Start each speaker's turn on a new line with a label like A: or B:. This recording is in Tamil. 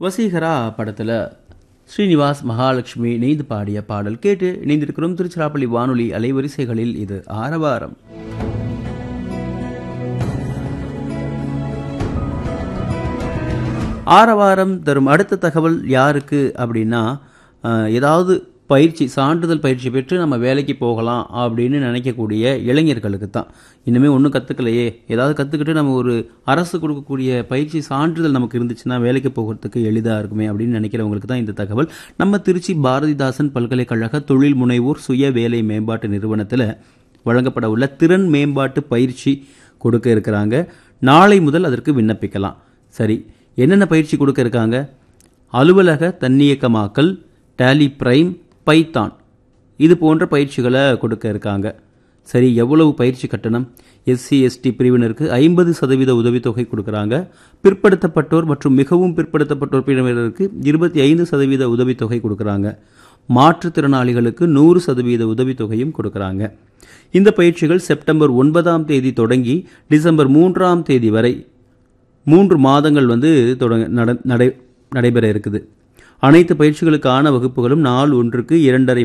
A: வசீகரா படத்தில் ஸ்ரீனிவாஸ் மகாலட்சுமி இணைந்து பாடிய பாடல் கேட்டு இணைந்திருக்கிறோம். திருச்சிராப்பள்ளி வானொலி அலைவரிசைகளில் இது ஆரவாரம். ஆரவாரம் தரும் அடுத்த தகவல் யாருக்கு அப்படின்னா, ஏதாவது பயிற்சி சான்றிதழ் பயிற்சி பெற்று நம்ம வேலைக்கு போகலாம் அப்படின்னு நினைக்கக்கூடிய இளைஞர்களுக்கு தான். இன்னுமே ஒன்றும் கற்றுக்கலையே, ஏதாவது கற்றுக்கிட்டு நம்ம ஒரு அரசு கொடுக்கக்கூடிய பயிற்சி சான்றிதழ் நமக்கு இருந்துச்சுன்னா வேலைக்கு போகிறதுக்கு எளிதாக இருக்குமே அப்படின்னு நினைக்கிறவங்களுக்கு தான் இந்த தகவல். நம்ம திருச்சி பாரதிதாசன் பல்கலைக்கழக தொழில் முனைவோர் சுய வேலை மேம்பாட்டு நிறுவனத்தில் வழங்கப்பட உள்ள திறன் மேம்பாட்டு பயிற்சி கொடுக்க இருக்கிறாங்க. நாளை முதல் அதற்கு விண்ணப்பிக்கலாம். சரி, என்னென்ன பயிற்சி கொடுக்க இருக்காங்க? அலுவலக தன்னியக்கமாக்கல், டேலி பிரைம், பைத்தான், இது போன்ற பயிற்சிகளை கொடுக்க இருக்காங்க. சரி, எவ்வளவு பயிற்சி கட்டணம்? எஸ்சி எஸ்டி பிரிவினருக்கு 50% உதவித்தொகை கொடுக்குறாங்க. பிற்படுத்தப்பட்டோர் மற்றும் மிகவும் பிற்படுத்தப்பட்டோர் பிரிவினருக்கு 25% உதவித்தொகை கொடுக்குறாங்க. மாற்றுத்திறனாளிகளுக்கு 100% உதவித்தொகையும் கொடுக்குறாங்க. இந்த பயிற்சிகள் செப்டம்பர் 9ஆம் தேதி தொடங்கி டிசம்பர் 3ஆம் தேதி வரை 3 மாதங்கள் நடைபெற இருக்குது. அனைத்து பயிற்சிகளுக்கான வகுப்புகளும் நாள் ஒன்றுக்கு 2.5